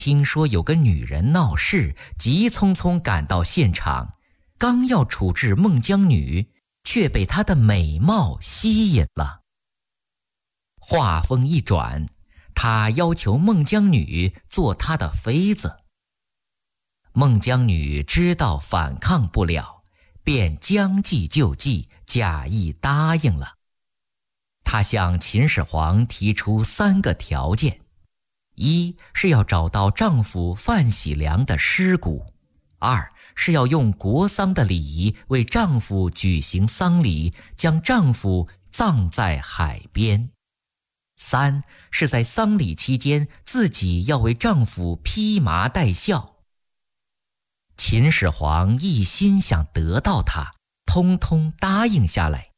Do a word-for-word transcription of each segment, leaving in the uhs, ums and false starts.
听说有个女人闹事，急匆匆赶到现场，刚要处置孟姜女，却被她的美貌吸引了。话锋一转，他要求孟姜女做他的妃子。孟姜女知道反抗不了，便将计就计，假意答应了。她向秦始皇提出三个条件：一是要找到丈夫范喜良的尸骨；二是要用国丧的礼仪为丈夫举行丧礼，将丈夫葬在海边；三是在丧礼期间，自己要为丈夫披麻戴孝。秦始皇一心想得到她，通通答应下来。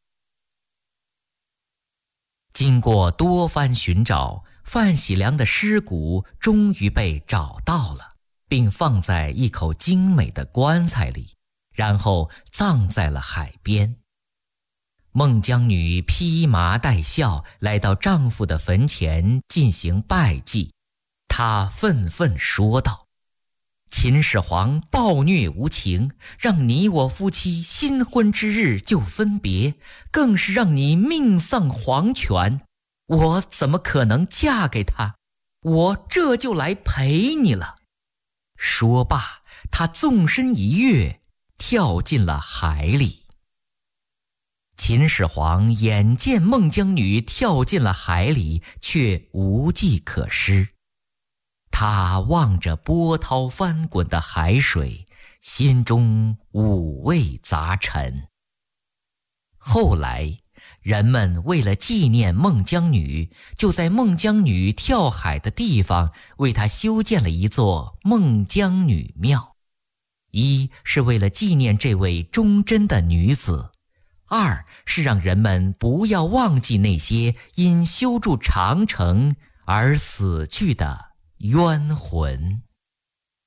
经过多番寻找，范喜良的尸骨终于被找到了，并放在一口精美的棺材里，然后葬在了海边。孟姜女披麻戴孝来到丈夫的坟前进行拜祭，她愤愤说道：秦始皇暴虐无情，让你我夫妻新婚之日就分别，更是让你命丧黄泉，我怎么可能嫁给他？我这就来陪你了。说罢，他纵身一跃，跳进了海里。秦始皇眼见孟姜女跳进了海里，却无计可施。他望着波涛翻滚的海水，心中五味杂陈。后来，人们为了纪念孟姜女，就在孟姜女跳海的地方为她修建了一座孟姜女庙。一是为了纪念这位忠贞的女子，二是让人们不要忘记那些因修筑长城而死去的冤魂。